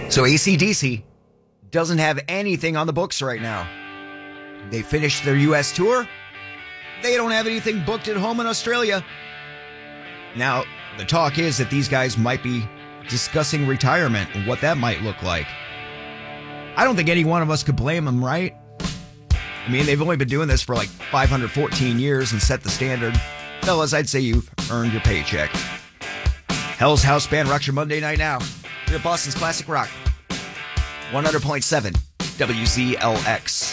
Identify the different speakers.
Speaker 1: So AC/DC doesn't have anything on the books right now. They finished their U.S. tour. They don't have anything booked at home in Australia. Now, the talk is that these guys might be discussing retirement and what that might look like. I don't think any one of us could blame them, right? I mean, they've only been doing this for like 514 years and set the standard. Fellas, I'd say you've earned your paycheck. Hell's House Band rocks your Monday night now. Here at Boston's Classic Rock. 100.7 WZLX.